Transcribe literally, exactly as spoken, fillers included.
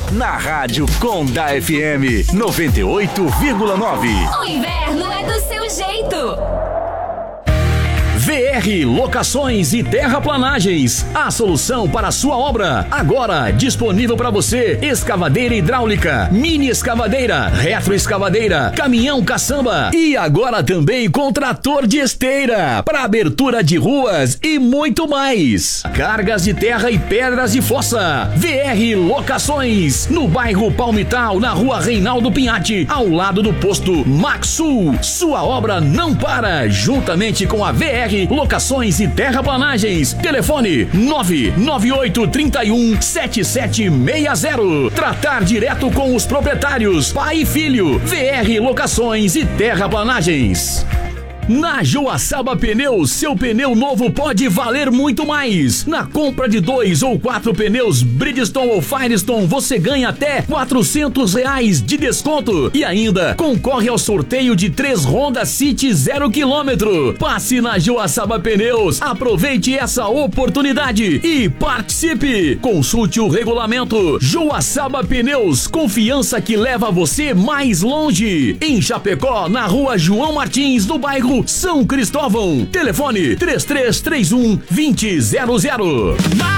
Na Rádio Conda F M noventa e oito vírgula nove. O inverno é do seu jeito. V R Locações e Terraplanagens, a solução para a sua obra. Agora disponível para você: escavadeira hidráulica, mini escavadeira, retroescavadeira, caminhão caçamba e agora também com trator de esteira para abertura de ruas e muito mais. Cargas de terra e pedras de fossa. V R Locações, no bairro Palmital, na rua Reinaldo Pinhatti, ao lado do posto Maxul. Sua obra não para, juntamente com a V R Locações e Terraplanagens. Telefone nove nove oito três um sete sete seis zero. Tratar direto com os proprietários, pai e filho. V R Locações e Terraplanagens. Na Joaçaba Pneus, seu pneu novo pode valer muito mais. Na compra de dois ou quatro pneus Bridgestone ou Firestone, você ganha até quatrocentos reais de desconto e ainda concorre ao sorteio de três Honda City zero quilômetro. Passe na Joaçaba Pneus, aproveite essa oportunidade e participe. Consulte o regulamento. Joaçaba Pneus, confiança que leva você mais longe. Em Chapecó, na rua João Martins, no bairro São Cristóvão. Telefone três três três um dois zero zero.